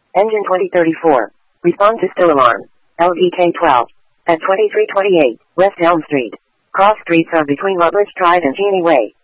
Engine 2034. Respond to still alarm. LDK 12. At 2328, West Elm Street. Cross streets are between Rutledge Drive and Cheney Way.